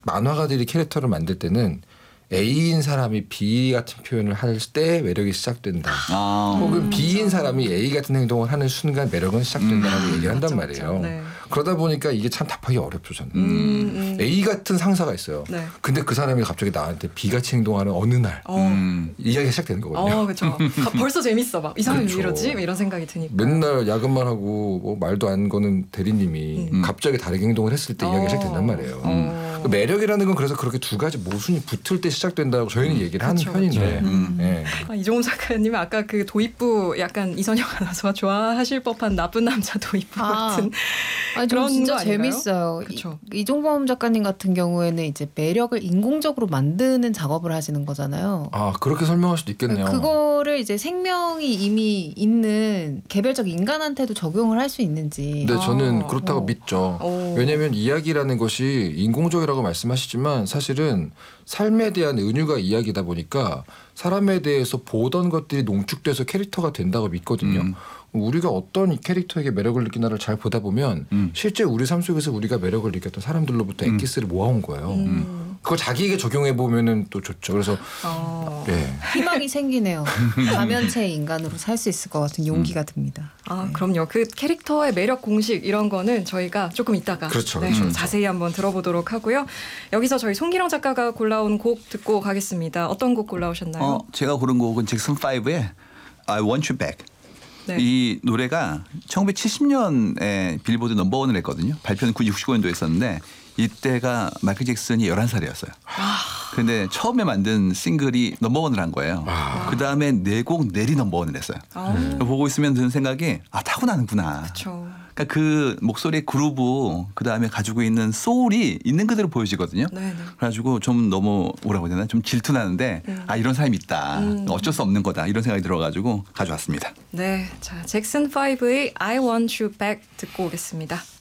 만화가들이 캐릭터를 만들 때는 A인 사람이 B 같은 표현을 할 때 매력이 시작된다. 혹은 B인 사람이 A 같은 행동을 하는 순간 매력은 시작된다라고 얘기를 한단 말이에요. 네. 그러다 보니까 이게 참 답하기 어렵죠. 저는. A 같은 상사가 있어요. 네. 근데 그 사람이 갑자기 나한테 B같이 행동하는 어느 날 이야기가 시작되는 거거든요. 그렇죠. 벌써 재밌어. 막 이 사람이 왜 이러지? 이런 생각이 드니까. 맨날 야근만 하고 뭐 말도 안 거는 대리님이 갑자기 다르게 행동을 했을 때 이야기가 시작된단 말이에요. 매력이라는 건 그래서 그렇게 두 가지 모순이 붙을 때 시작된다고 저희는 얘기를 하는 편인데. 네. 이종훈 작가님은 아까 그 도입부 약간 이선영 아나운서가 좋아하실 법한 나쁜 남자 도입부 같은 그런 진짜 재밌어요. 이종범 작가님 같은 경우에는 이제 매력을 인공적으로 만드는 작업을 하시는 거잖아요. 그렇게 설명할 수도 있겠네요. 그거를 이제 생명이 이미 있는 개별적 인간한테도 적용을 할 수 있는지. 네, 저는 그렇다고 믿죠. 왜냐하면 이야기라는 것이 인공적이라고 말씀하시지만 사실은 삶에 대한 은유가 이야기다 보니까 사람에 대해서 보던 것들이 농축돼서 캐릭터가 된다고 믿거든요. 우리가 어떤 캐릭터에게 매력을 느끼나를 잘 보다 보면 실제 우리 삶 속에서 우리가 매력을 느꼈던 사람들로부터 엑기스를 모아온 거예요. 그걸 자기에게 적용해 보면은 또 좋죠. 그래서 네. 희망이 생기네요. 가면체의 인간으로 살 수 있을 것 같은 용기가 듭니다. 그럼요. 그 캐릭터의 매력 공식 이런 거는 저희가 조금 이따가 그렇죠. 자세히 한번 들어보도록 하고요. 여기서 저희 송기령 작가가 골라온 곡 듣고 가겠습니다. 어떤 곡 골라오셨나요? 제가 고른 곡은 잭슨5의 I Want You Back. 네. 이 노래가 1970년에 빌보드 넘버원을 했거든요. 발표는 1969년도에 했었는데 이때가 마이클 잭슨이 11살이었어요. 그런데 처음에 만든 싱글이 넘버원을 한 거예요. 그다음에 4곡 내리 넘버원을 했어요. 보고 있으면 드는 생각이 타고나는구나. 그쵸. 그러니까 그 목소리의 그루브 그다음에 가지고 있는 소울이 있는 그대로 보여지거든요. 네네. 그래가지고 좀 너무 뭐라고 해야 되나 좀 질투나는데 이런 사람이 있다. 어쩔 수 없는 거다. 이런 생각이 들어가지고 가져왔습니다. 네, 자 잭슨 5의 I Want You Back 듣고 오겠습니다.